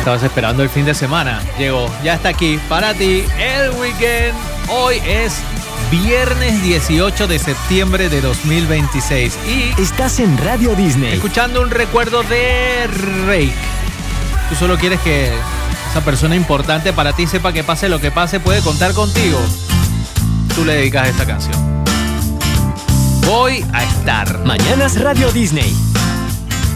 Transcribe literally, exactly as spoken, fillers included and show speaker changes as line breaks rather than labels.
Estabas esperando el fin de semana. Llegó, ya está aquí para ti el weekend. Hoy es viernes dieciocho de septiembre de dos mil veintiséis y
estás en Radio Disney
escuchando un recuerdo de Rake. Tú solo quieres que esa persona importante para ti sepa que pase lo que pase, puede contar contigo. Tú le dedicas esta canción. Voy a estar.
Mañanas Radio Disney.